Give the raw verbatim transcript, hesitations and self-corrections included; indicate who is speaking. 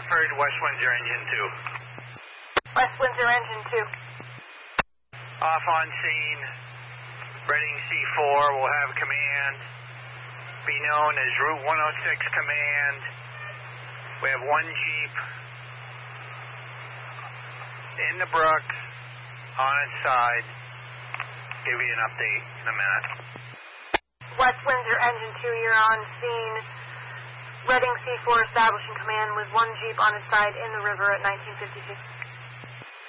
Speaker 1: Stratford, West Windsor Engine two.
Speaker 2: West Windsor Engine two.
Speaker 1: Off on scene, Reading C four will have command, be known as Route one oh six Command. We have one Jeep in the Brooks, on its side. Give you an update in a minute.
Speaker 2: West Windsor Engine two, you're on scene. Reading C four establishing command with one Jeep on its side in the river at nineteen fifty-six.